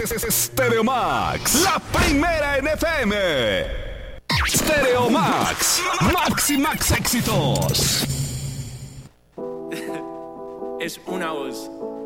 Stereo Max, la primera en FM. Stereo Max, Max y Max éxitos. Es una voz.